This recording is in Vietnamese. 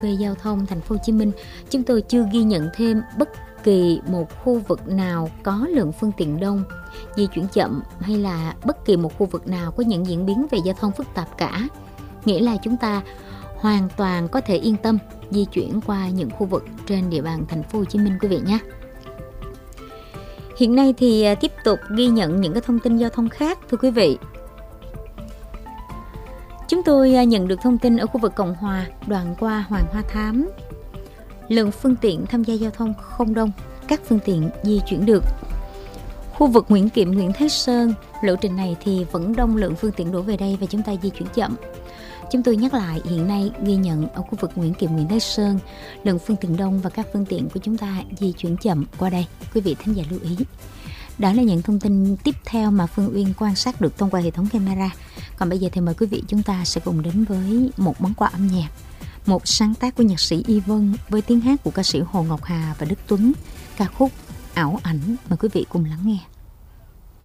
Về giao thông thành phố Hồ Chí Minh, chúng tôi chưa ghi nhận thêm bất kỳ một khu vực nào có lượng phương tiện đông, di chuyển chậm hay là bất kỳ một khu vực nào có những diễn biến về giao thông phức tạp cả. Nghĩa là chúng ta hoàn toàn có thể yên tâm di chuyển qua những khu vực trên địa bàn thành phố Hồ Chí Minh quý vị nhé. Hiện nay thì tiếp tục ghi nhận những cái thông tin giao thông khác thưa quý vị. Chúng tôi nhận được thông tin ở khu vực Cộng Hòa, đoạn qua Hoàng Hoa Thám, lượng phương tiện tham gia giao thông không đông, các phương tiện di chuyển được. Khu vực Nguyễn Kiệm, Nguyễn Thái Sơn, lộ trình này thì vẫn đông lượng phương tiện đổ về đây và chúng ta di chuyển chậm. Chúng tôi nhắc lại, hiện nay ghi nhận ở khu vực Nguyễn Kiệm, Nguyễn Thái Sơn, lượng phương tiện đông và các phương tiện của chúng ta di chuyển chậm qua đây. Quý vị thính giả lưu ý. Đó là những thông tin tiếp theo mà Phương Uyên quan sát được thông qua hệ thống camera. Còn bây giờ thì mời quý vị chúng ta sẽ cùng đến với một món quà âm nhạc, một sáng tác của nhạc sĩ Y Vân với tiếng hát của ca sĩ Hồ Ngọc Hà và Đức Tuấn, ca khúc Ảo Ảnh. Mời quý vị cùng lắng nghe.